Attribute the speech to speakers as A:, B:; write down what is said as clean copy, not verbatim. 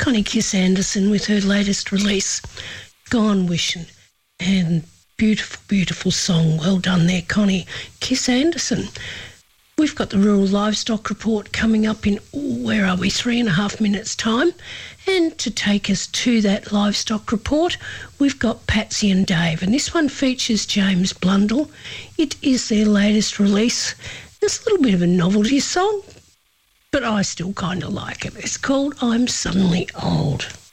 A: Connie Kiss Anderson with her latest release, Gone Wishing. And beautiful, beautiful song. Well done there, Connie Kiss Anderson. We've got the Rural Livestock Report coming up in, 3.5 minutes' time. And to take us to that livestock report, we've got Patsy and Dave. And this one features James Blundell. It is their latest release. It's a little bit of a novelty song, but I still kind of like it. It's called I'm Suddenly Old.